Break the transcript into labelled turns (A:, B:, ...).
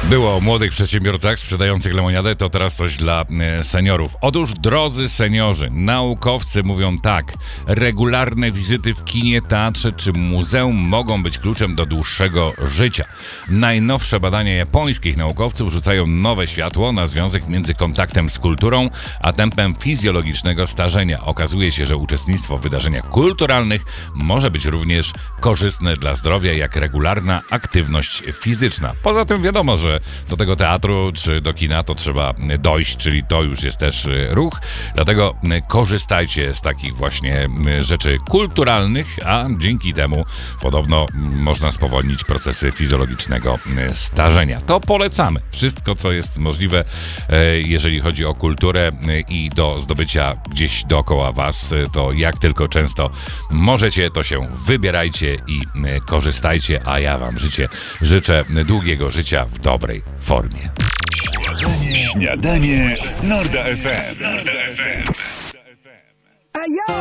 A: Było o młodych przedsiębiorcach sprzedających lemoniadę, to teraz coś dla seniorów. Otóż, drodzy seniorzy, naukowcy mówią tak: regularne wizyty w kinie, teatrze czy muzeum mogą być kluczem do dłuższego życia. Najnowsze badania japońskich naukowców rzucają nowe światło na związek między kontaktem z kulturą a tempem fizjologicznego starzenia. Okazuje się, że uczestnictwo w wydarzeniach kulturalnych może być również korzystne dla zdrowia, jak regularna aktywność fizyczna. Poza tym wiadomo, że do tego teatru czy do kina to trzeba dojść, czyli to już jest też ruch. Dlatego korzystajcie z takich właśnie rzeczy kulturalnych, a dzięki temu podobno można spowolnić procesy fizjologicznego starzenia. To polecamy. Wszystko, co jest możliwe, jeżeli chodzi o kulturę i do zdobycia gdzieś dookoła was, to jak tylko często możecie, to się wybierajcie i korzystajcie, a ja wam życzę długiego życia w dobrej formie.
B: Śniadanie z Norda FM.